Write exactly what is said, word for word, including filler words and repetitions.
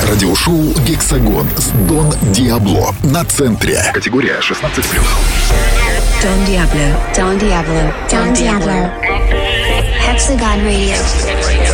радиошоу «Гексагон» с Дон Диабло на центре. Категория шестнадцать плюс. Don Diablo. Don Diablo. Don Diablo. Hexagon Radio.